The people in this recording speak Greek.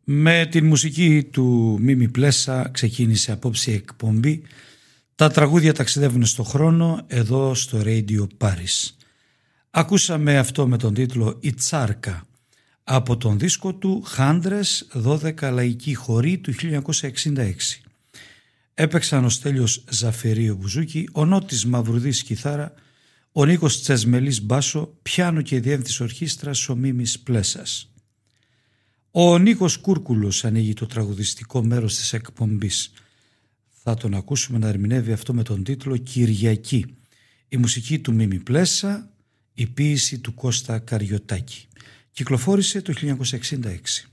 Με την μουσική του Μίμη Πλέσα ξεκίνησε απόψε η εκπομπή «Τα τραγούδια ταξιδεύουν στο χρόνο» εδώ στο Radio Paris. Ακούσαμε αυτό με τον τίτλο «Η Τσάρκα» από τον δίσκο του «Χάντρες 12 λαϊκοί χοροί» του 1966. Έπαιξαν ο Στέλιος Ζαφερίου μπουζούκι, ο Νότης Μαυρουδής κιθάρα, ο Νίκος Τσεσμελής μπάσο, πιάνο και διεύθυνση ορχήστρας ο Μίμης Πλέσας. Ο Νίκος Κούρκουλος ανοίγει το τραγουδιστικό μέρος της εκπομπής. Θα τον ακούσουμε να ερμηνεύει αυτό με τον τίτλο «Κυριακή». Η μουσική του Μίμη Πλέσα, η ποίηση του Κώστα Καριωτάκη. Κυκλοφόρησε το 1966.